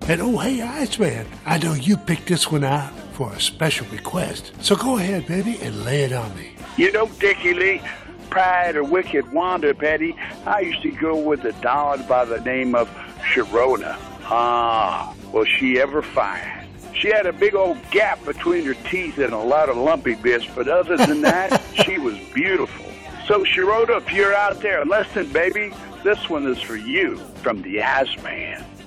And oh, hey, Iceman, I know you picked this one out for a special request. So go ahead, baby, and lay it on me. You know, Dickie Lee, Pride or Wicked Wanda, Betty, I used to go with a dog by the name of Sharona. Ah, was she ever fine. She had a big old gap between her teeth and a lot of lumpy bits, but other than that, she was beautiful. So, Sharona, if you're out there listening, baby, this one is for you from the Iceman.